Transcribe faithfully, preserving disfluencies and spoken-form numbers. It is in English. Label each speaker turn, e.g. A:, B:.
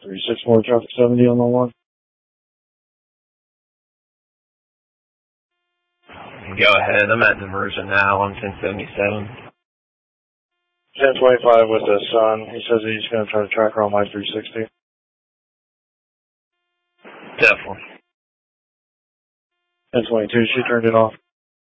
A: three six four traffic seventy on the one.
B: Go ahead. I'm at diversion now on ten seventy-seven.
A: ten twenty-five with the sun. He says he's going to try to track her on my three sixty.
B: Definitely.
A: ten twenty-two, she turned it off.